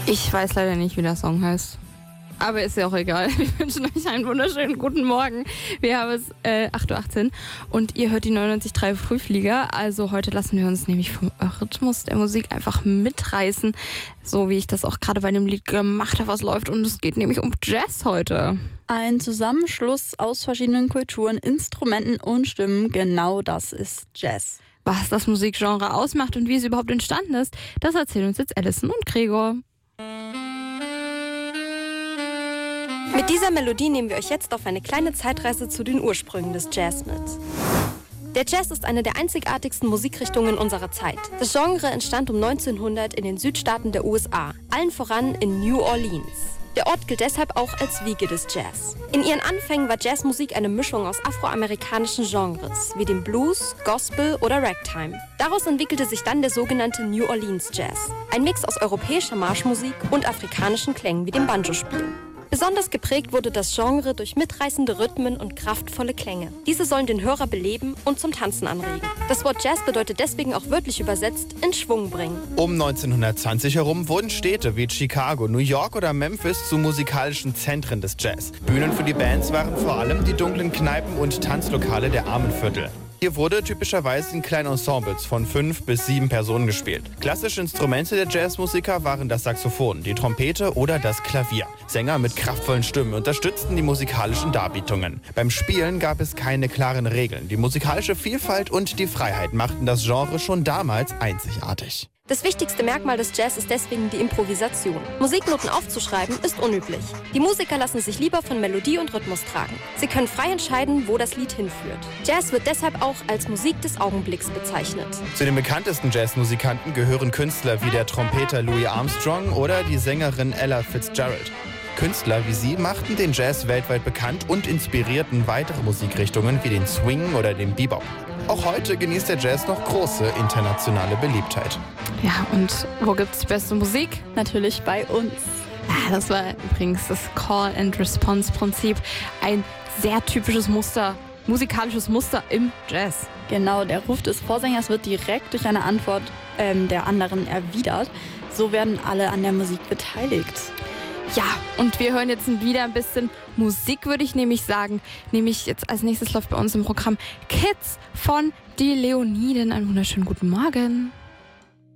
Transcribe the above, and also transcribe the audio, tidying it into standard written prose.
Ich weiß leider nicht, wie der Song heißt. Aber ist ja auch egal. Wir wünschen euch einen wunderschönen guten Morgen. Wir haben es 8.18 Uhr und ihr hört die 99.3 Frühflieger. Also heute lassen wir uns nämlich vom Rhythmus der Musik einfach mitreißen. So wie ich das auch gerade bei dem Lied gemacht habe, was läuft. Und es geht nämlich um Jazz heute. Ein Zusammenschluss aus verschiedenen Kulturen, Instrumenten und Stimmen. Genau das ist Jazz. Was das Musikgenre ausmacht und wie es überhaupt entstanden ist, das erzählen uns jetzt Alison und Gregor. Mit dieser Melodie nehmen wir euch jetzt auf eine kleine Zeitreise zu den Ursprüngen des Jazz mit. Der Jazz ist eine der einzigartigsten Musikrichtungen unserer Zeit. Das Genre entstand um 1900 in den Südstaaten der USA, allen voran in New Orleans. Der Ort gilt deshalb auch als Wiege des Jazz. In ihren Anfängen war Jazzmusik eine Mischung aus afroamerikanischen Genres, wie dem Blues, Gospel oder Ragtime. Daraus entwickelte sich dann der sogenannte New Orleans Jazz, ein Mix aus europäischer Marschmusik und afrikanischen Klängen wie dem Banjospiel. Besonders geprägt wurde das Genre durch mitreißende Rhythmen und kraftvolle Klänge. Diese sollen den Hörer beleben und zum Tanzen anregen. Das Wort Jazz bedeutet deswegen auch wörtlich übersetzt in Schwung bringen. Um 1920 herum wurden Städte wie Chicago, New York oder Memphis zu musikalischen Zentren des Jazz. Bühnen für die Bands waren vor allem die dunklen Kneipen und Tanzlokale der Armenviertel. Hier wurde typischerweise in kleinen Ensembles von 5 bis 7 Personen gespielt. Klassische Instrumente der Jazzmusiker waren das Saxophon, die Trompete oder das Klavier. Sänger mit kraftvollen Stimmen unterstützten die musikalischen Darbietungen. Beim Spielen gab es keine klaren Regeln. Die musikalische Vielfalt und die Freiheit machten das Genre schon damals einzigartig. Das wichtigste Merkmal des Jazz ist deswegen die Improvisation. Musiknoten aufzuschreiben ist unüblich. Die Musiker lassen sich lieber von Melodie und Rhythmus tragen. Sie können frei entscheiden, wo das Lied hinführt. Jazz wird deshalb auch als Musik des Augenblicks bezeichnet. Zu den bekanntesten Jazzmusikanten gehören Künstler wie der Trompeter Louis Armstrong oder die Sängerin Ella Fitzgerald. Künstler wie sie machten den Jazz weltweit bekannt und inspirierten weitere Musikrichtungen wie den Swing oder den Bebop. Auch heute genießt der Jazz noch große internationale Beliebtheit. Ja, und wo gibt's die beste Musik? Natürlich bei uns. Das war übrigens das Call-and-Response-Prinzip. Ein sehr typisches Muster, musikalisches Muster im Jazz. Genau, der Ruf des Vorsängers wird direkt durch eine Antwort der anderen erwidert. So werden alle an der Musik beteiligt. Ja, und wir hören jetzt wieder ein bisschen Musik, würde ich nämlich sagen. Nämlich jetzt als nächstes läuft bei uns im Programm Kids von die Leoniden. Einen wunderschönen guten Morgen.